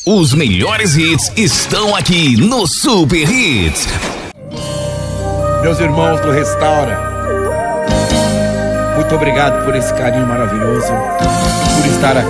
Os melhores hits estão aqui no Super Hits. Meus irmãos do Restaura, muito obrigado por esse carinho maravilhoso, por estar aqui.